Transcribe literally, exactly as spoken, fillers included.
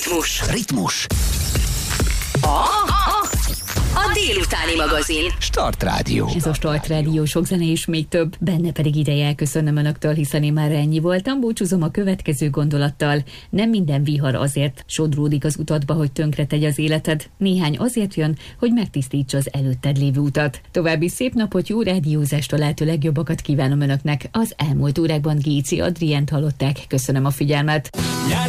Ritmus. Ritmus. A, a, a délutáni magazin. Start Rádió. Ez a Start Rádió, sok zene és még több. Benne pedig ideje elköszönnöm önöktől, hiszen én már ennyi voltam. Búcsúzom a következő gondolattal. Nem minden vihar azért sodródik az utatba, hogy tönkretegy az életed. Néhány azért jön, hogy megtisztítsa az előtted lévő utat. További szép napot, jó rádiózást, a lehető legjobbakat kívánom önöknek. Az elmúlt órákban Géci Adriánt hallották. Köszönöm a figyelmet.